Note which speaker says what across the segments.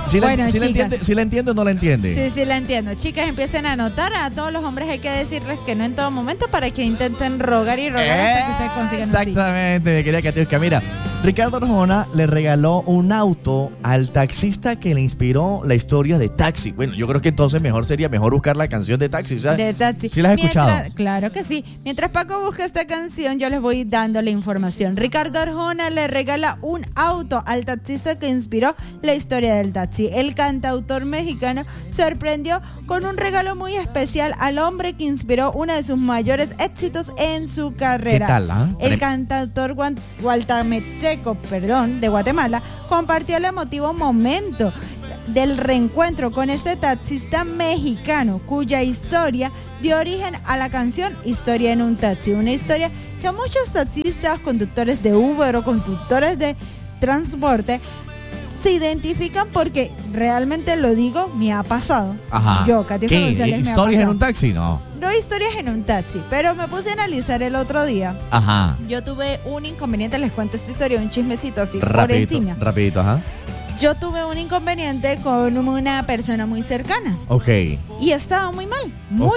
Speaker 1: Bueno,
Speaker 2: chicas.
Speaker 1: ¿Sí la entiende o no la entiende?
Speaker 2: Sí, la entiendo. Chicas, empiecen a anotar. A todos los hombres hay que decirles que no en todo momento para que intenten rogar y rogar hasta que ustedes consigan un sí.
Speaker 1: Exactamente, quería Katiuska. Mira, Ricardo Arjona le regaló un auto al taxista que le inspiró la historia de Taxi. Bueno, yo creo que entonces sería mejor buscar la canción de Taxi. ¿Sabes?
Speaker 2: De Taxi.
Speaker 1: ¿Sí la has escuchado?
Speaker 2: Claro que sí. Mientras Paco busca esta canción, yo les voy dando la información. Ricardo Arjona le regala un auto al taxista que inspiró la historia del taxi. El cantautor mexicano sorprendió con un regalo muy especial al hombre que inspiró uno de sus mayores éxitos en su carrera.
Speaker 1: ¿Qué tal?
Speaker 2: El cantautor guatemalteco, de Guatemala, compartió el emotivo momento del reencuentro con este taxista mexicano, cuya historia dio origen a la canción Historia en un taxi, una historia que muchos taxistas, conductores de Uber o conductores de transporte se identifican porque realmente lo digo, me ha pasado.
Speaker 1: Ajá.
Speaker 2: Yo, Katiuska González, me ha
Speaker 1: ¿Historias en
Speaker 2: pasado.
Speaker 1: un taxi? No.
Speaker 2: No historias en un taxi, pero me puse a analizar el otro día.
Speaker 1: Ajá.
Speaker 2: Yo tuve un inconveniente, les cuento esta historia, un chismecito así por
Speaker 1: Rapidito,
Speaker 2: encima.
Speaker 1: rapidito, ajá.
Speaker 2: Yo tuve un inconveniente con una persona muy cercana.
Speaker 1: Ok.
Speaker 2: Y estaba muy mal,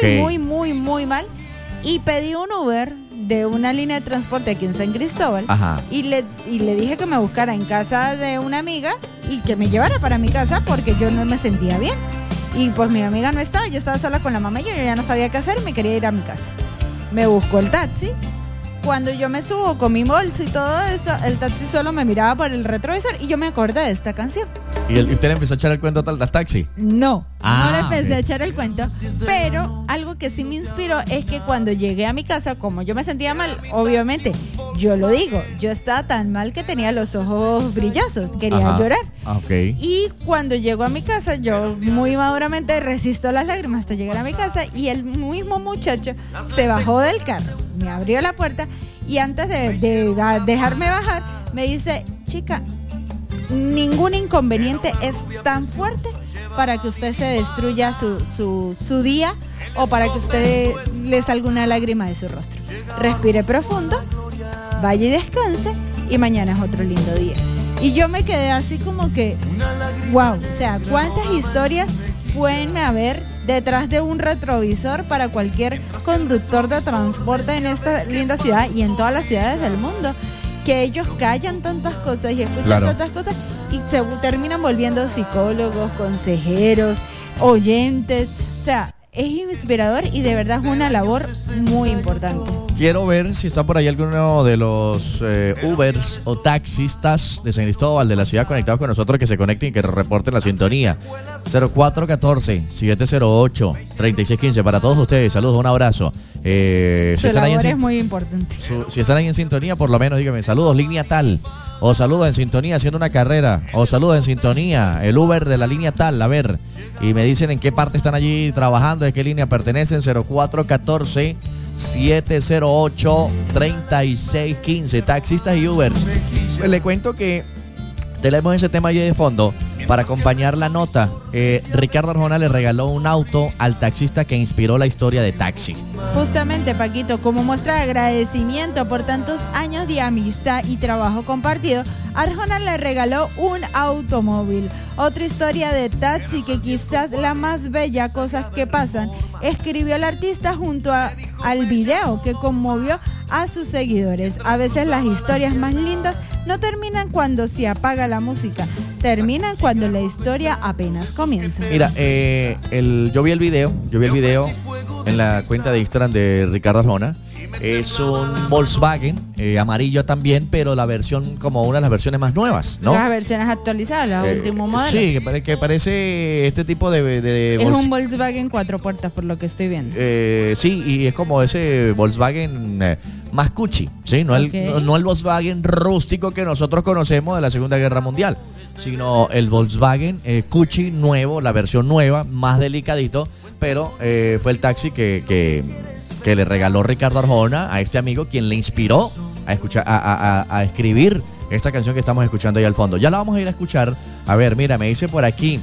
Speaker 2: muy mal. Y pedí un Uber de una línea de transporte aquí en San Cristóbal.
Speaker 1: Ajá.
Speaker 2: Y le dije que me buscara en casa de una amiga y que me llevara para mi casa porque yo no me sentía bien. Y pues mi amiga no estaba, yo estaba sola con la mamá y yo ya no sabía qué hacer y me quería ir a mi casa. Me buscó el taxi. Cuando yo me subo con mi bolso y todo eso, el taxi solo me miraba por el retrovisor y yo me acordé de esta canción.
Speaker 1: ¿Y usted le empezó a echar el cuento al taxi?
Speaker 2: No le empecé
Speaker 1: ok.
Speaker 2: a echar el cuento, pero algo que sí me inspiró es que cuando llegué a mi casa, como yo me sentía mal, obviamente, yo lo digo, yo estaba tan mal que tenía los ojos brillazos, quería llorar.
Speaker 1: Ok.
Speaker 2: Y cuando llego a mi casa, yo muy maduramente resisto las lágrimas hasta llegar a mi casa y el mismo muchacho se bajó del carro, me abrió la puerta y antes de dejarme bajar, me dice, chica, ningún inconveniente es tan fuerte para que usted se destruya su día o para que usted le salga una lágrima de su rostro. Respire profundo, vaya y descanse y mañana es otro lindo día. Y yo me quedé así como que, wow, o sea, ¿cuántas historias pueden haber detrás de un retrovisor para cualquier conductor de transporte en esta linda ciudad y en todas las ciudades del mundo? Que ellos callan tantas cosas y escuchan tantas cosas y se terminan volviendo psicólogos, consejeros, oyentes. O sea, es inspirador y de verdad es una labor muy importante.
Speaker 1: Quiero ver si está por ahí alguno de los Ubers o taxistas de San Cristóbal, de la ciudad, conectados con nosotros, que se conecten y que reporten la sintonía. 0414-708-3615. Para todos ustedes, saludos, un abrazo.
Speaker 2: Su labor es muy importante.
Speaker 1: Si están ahí en sintonía, por lo menos dígame, saludos, línea tal. O saludos en sintonía haciendo una carrera. O saludos en sintonía, el Uber de la línea tal. A ver, y me dicen en qué parte están allí trabajando, de qué línea pertenecen. 0414-708-3615. Taxistas y Ubers. Pues le cuento que tenemos ese tema allí de fondo para acompañar la nota. Ricardo Arjona le regaló un auto al taxista que inspiró la historia de Taxi.
Speaker 2: Justamente, Paquito, como muestra de agradecimiento por tantos años de amistad y trabajo compartido, Arjona le regaló un automóvil. Otra historia de Taxi, que quizás la más bella, cosas que pasan, escribió el artista junto al video que conmovió a sus seguidores. A veces las historias más lindas no terminan cuando se apaga la música, terminan cuando la historia apenas comienza.
Speaker 1: Mira, yo vi el video en la cuenta de Instagram de Ricardo Arjona. Es un Volkswagen amarillo también, pero la versión, como una de las versiones más nuevas, ¿no?
Speaker 2: Las versiones actualizadas, los últimos modelos.
Speaker 1: Sí, que parece este tipo de
Speaker 2: es un Volkswagen 4 puertas, por lo que estoy viendo.
Speaker 1: Sí, y es como ese Volkswagen más cuchi, ¿sí? No, no el Volkswagen rústico que nosotros conocemos de la Segunda Guerra Mundial, sino el Volkswagen cuchi nuevo, la versión nueva, más delicadito, pero fue el taxi que le regaló Ricardo Arjona a este amigo, quien le inspiró a escuchar, a escribir esta canción que estamos escuchando ahí al fondo. Ya la vamos a ir a escuchar. A ver, mira, me dice por aquí.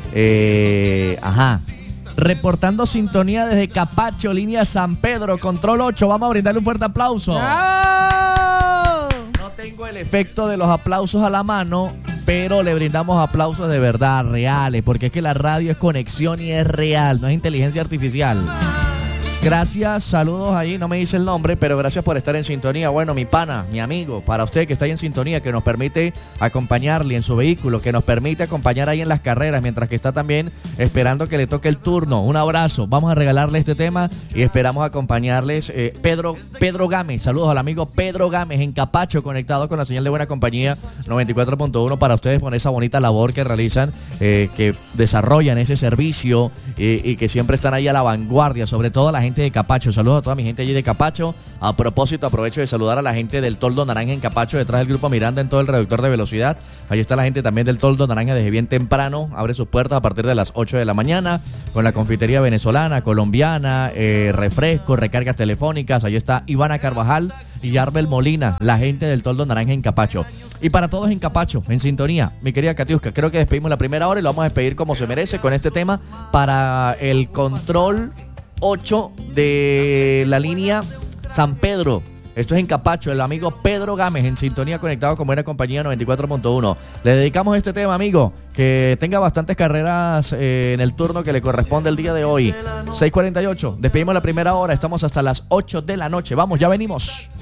Speaker 1: Reportando sintonía desde Capacho, línea San Pedro, control 8. Vamos a brindarle un fuerte aplauso.
Speaker 2: ¡Oh!
Speaker 1: No tengo el efecto de los aplausos a la mano, pero le brindamos aplausos de verdad, reales, porque es que la radio es conexión y es real, no es inteligencia artificial. Gracias, saludos ahí, no me dice el nombre, pero gracias por estar en sintonía. Bueno, mi pana, mi amigo, para usted que está ahí en sintonía, que nos permite acompañarle en su vehículo, que nos permite acompañar ahí en las carreras, mientras que está también esperando que le toque el turno. Un abrazo, vamos a regalarle este tema y esperamos acompañarles. Pedro Gámez, saludos al amigo Pedro Gámez en Capacho, conectado con la señal de Buena Compañía 94.1 para ustedes por esa bonita labor que realizan, que desarrollan ese servicio y que siempre están ahí a la vanguardia, sobre todo la gente de Capacho. Saludos a toda mi gente allí de Capacho. A propósito, aprovecho de saludar a la gente del Toldo Naranja en Capacho, detrás del Grupo Miranda en todo el reductor de velocidad. Ahí está la gente también del Toldo Naranja desde bien temprano. Abre sus puertas a partir de las 8 de la mañana con la confitería venezolana, colombiana, refrescos, recargas telefónicas. Ahí está Ivana Carvajal y Arbel Molina, la gente del Toldo Naranja en Capacho. Y para todos en Capacho, en sintonía, mi querida Katiuska, creo que despedimos la primera hora y lo vamos a despedir como se merece con este tema para el control 8 de la línea San Pedro. Esto es en Capacho, el amigo Pedro Gámez en sintonía, conectado con Buena Compañía 94.1. Le dedicamos este tema, amigo, que tenga bastantes carreras en el turno que le corresponde el día de hoy. 6:48, despedimos la primera hora, estamos hasta las 8 de la noche. Vamos, ya venimos.